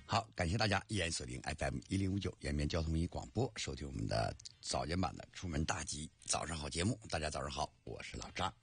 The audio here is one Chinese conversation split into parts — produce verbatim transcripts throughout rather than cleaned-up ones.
好，感谢大家依然锁定 F M 一零五九延边交通一广播，收听我们的早间版的出门大吉早上好节目。大家早上好，我是老张。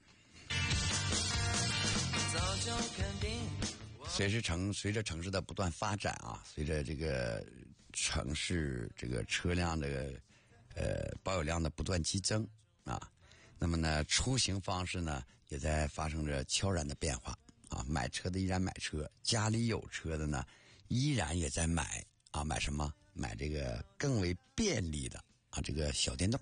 随着城随着城市的不断发展啊，随着这个城市这个车辆的呃保有量的不断激增啊，那么呢，出行方式呢也在发生着悄然的变化啊。买车的依然买车，家里有车的呢依然也在买啊，买什么？买这个更为便利的啊，这个小电动。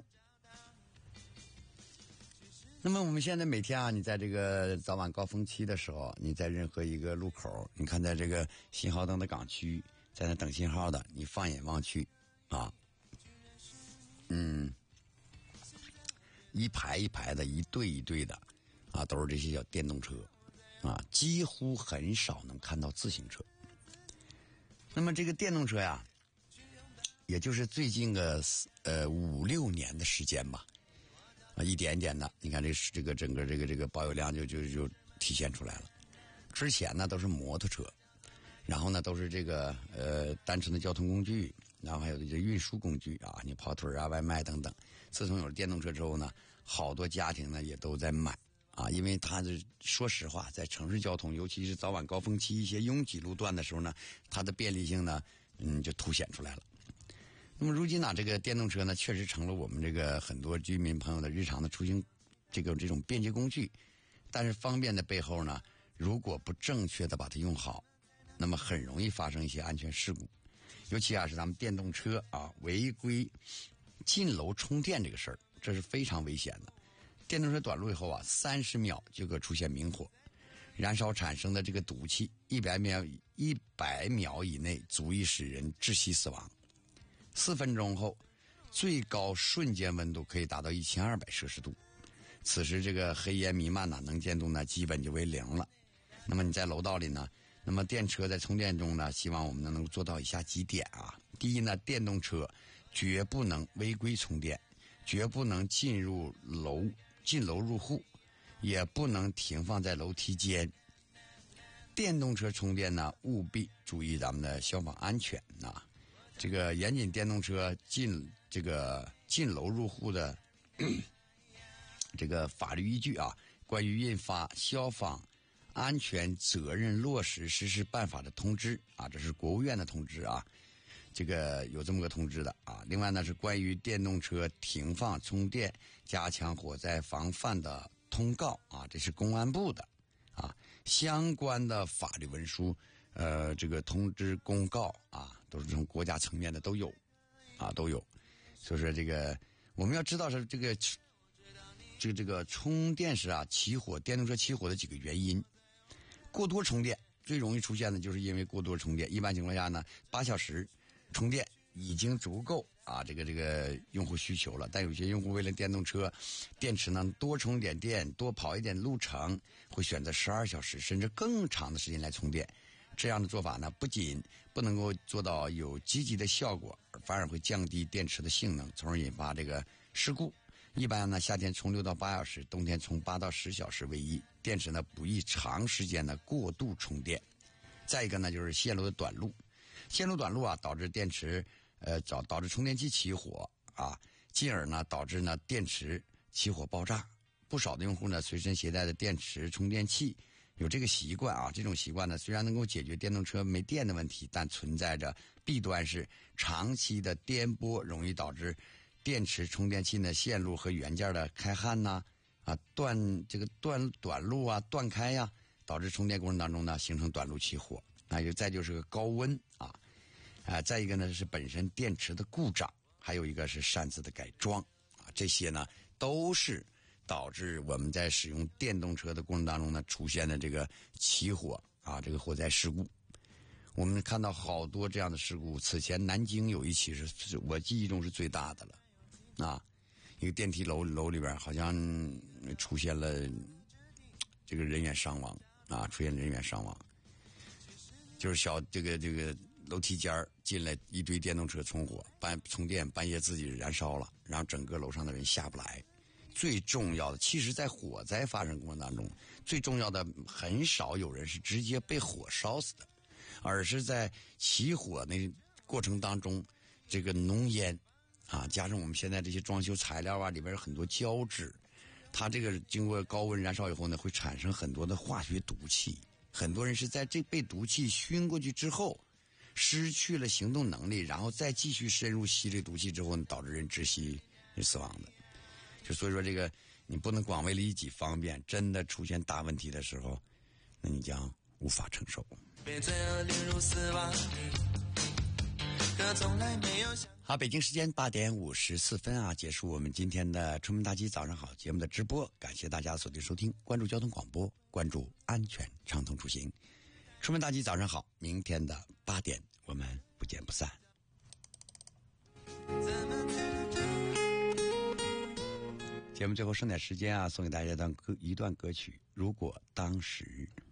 那么我们现在每天啊，你在这个早晚高峰期的时候，你在任何一个路口，你看在这个信号灯的港区，在那等信号的，你放眼望去啊，嗯，一排一排的，一对一对的啊，都是这些小电动车啊，几乎很少能看到自行车。那么这个电动车呀，也就是最近个呃五六年的时间吧，啊，一点一点的，你看这这个整个这个这个保有量就就就体现出来了。之前呢都是摩托车，然后呢都是这个呃单纯的交通工具，然后还有这些运输工具啊，你跑腿啊、外卖等等。自从有了电动车之后呢，好多家庭呢也都在买啊，因为它是说实话，在城市交通，尤其是早晚高峰期一些拥挤路段的时候呢，它的便利性呢，嗯，就凸显出来了。那么如今呢，这个电动车呢，确实成了我们这个很多居民朋友的日常的出行这个这种便捷工具。但是方便的背后呢，如果不正确的把它用好，那么很容易发生一些安全事故。尤其啊是咱们电动车啊违规进楼充电这个事儿，这是非常危险的。电动车短路以后啊，三十秒就可出现明火，燃烧产生的这个毒气，一百秒一百秒以内足以使人窒息死亡。四分钟后，最高瞬间温度可以达到一千二百摄氏度。此时这个黑烟弥漫呢，能见度呢基本就为零了。那么你在楼道里呢，那么电车在充电中呢，希望我们能够做到以下几点啊。第一呢，电动车绝不能违规充电，绝不能进入楼进楼入户，也不能停放在楼梯间。电动车充电呢，务必注意咱们的消防安全啊。这个严谨电动车进这个进楼入户的这个法律依据啊，关于印发消防安全责任落实实施办法的通知啊，这是国务院的通知啊，这个有这么个通知的啊。另外呢，是关于电动车停放充电加强火灾防范的通告啊，这是公安部的啊。相关的法律文书呃这个通知公告啊，都是从国家层面的都有啊都有。所以说这个我们要知道是这个这个这个充电时啊起火，电动车起火的几个原因。过多充电最容易出现的就是因为过多充电，一般情况下呢八小时充电已经足够啊这个这个用户需求了。但有些用户为了电动车电池呢多充一点电，多跑一点路程，会选择十二小时甚至更长的时间来充电。这样的做法呢，不仅不能够做到有积极的效果，反而会降低电池的性能，从而引发这个事故。一般呢，夏天充六到八小时，冬天充八到十小时为宜。电池呢不宜长时间的过度充电。再一个呢，就是线路的短路，线路短路啊，导致电池呃导导致充电器起火啊，进而呢导致呢电池起火爆炸。不少的用户呢随身携带的电池充电器。有这个习惯啊，这种习惯呢，虽然能够解决电动车没电的问题，但存在着弊端是长期的颠簸容易导致电池充电器的线路和元件的开焊呐、啊，断这个断短路啊，断开呀、啊，导致充电过程当中呢形成短路起火。那就再就是个高温啊，啊，再一个呢是本身电池的故障，还有一个是擅自的改装啊，这些呢都是导致我们在使用电动车的过程当中呢，出现的这个起火啊，这个火灾事故。我们看到好多这样的事故。此前南京有一起是，是我记忆中是最大的了，啊，一个电梯楼楼里边好像出现了这个人员伤亡啊，出现人员伤亡，就是小这个这个楼梯间进来一堆电动车充火，半充电半夜自己燃烧了，然后整个楼上的人下不来。最重要的，其实在火灾发生过程当中，最重要的很少有人是直接被火烧死的， 而是在起火那过程当中，这个浓烟啊，加上我们现在这些装修材料啊，里边有很多胶质，它这个经过高温燃烧以后呢，会产生很多的化学毒气。很多人是在这被毒气熏过去之后，失去了行动能力，然后再继续深入吸这毒气之后呢，导致人窒息死亡的。就所以说这个你不能光为了一己方便，真的出现大问题的时候，那你将无法承受。好，北京时间八点五十四分啊，结束我们今天的出门大吉早上好节目的直播，感谢大家锁定收听，关注交通广播，关注安全畅通出行。出门大吉早上好，明天的八点我们不见不散。节目最后剩点时间啊，送给大家一段歌一段歌曲，如果当时。